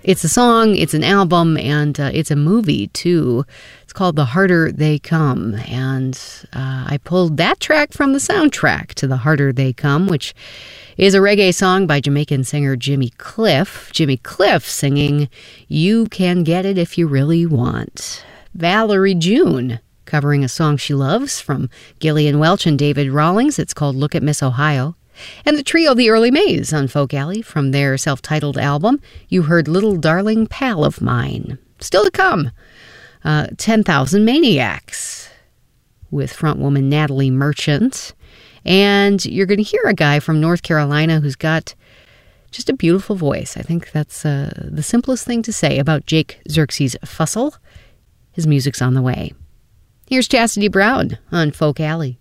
It's a song, it's an album, and it's a movie, too. It's called The Harder They Come, and I pulled that track from the soundtrack to The Harder They Come, which is a reggae song by Jamaican singer Jimmy Cliff. Jimmy Cliff singing You Can Get It If You Really Want. Valerie June covering a song she loves from Gillian Welch and David Rawlings. It's called Look at Miss Ohio. And the trio The Early Mays on Folk Alley from their self-titled album. You heard Little Darling Pal of Mine. Still to come, 10,000 Maniacs with frontwoman Natalie Merchant. And you're going to hear a guy from North Carolina who's got just a beautiful voice. I think that's the simplest thing to say about Jake Xerxes Fussell. His music's on the way. Here's Chastity Brown on Folk Alley.